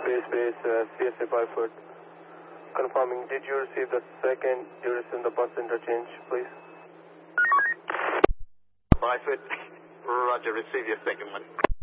CSA Byford. Confirming, did you receive the second duration the bus interchange, please? Byford, roger, receive your second one.